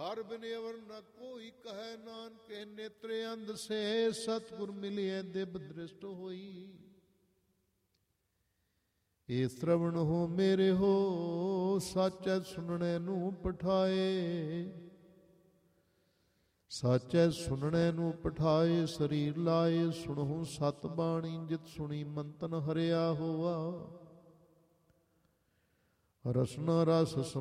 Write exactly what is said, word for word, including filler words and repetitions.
ਹਰ ਬਿਨ ਅਵਰ ਨ ਕੋਈ ਕਹੈ, ਨਾਨਕੇ ਨੇਤਰੇ ਅੰਧ ਸੇ ਸਤਿਗੁਰ ਮਿਲਿਐ ਦਿਵ ਦ੍ਰਿਸ਼ਟ ਹੋਈ। ਏ ਸ਼੍ਰਵਣ ਹੋ ਮੇਰੇ ਹੋ, ਸਾਚੈ ਸੁਣਨੇ ਨੂੰ ਪਠਾਏ। ਸਾਚੈ ਸੁਣਨੇ ਨੂੰ ਪਠਾਏ, ਸਰੀਰ ਲਾਏ ਸੁਣਹੁ ਸਤ ਬਾਣੀ। ਜਿਤ ਸੁਣੀ ਮੰਤਨ ਹਰਿਆ ਹੋਆ, ਰਸਨਾ ਰਸ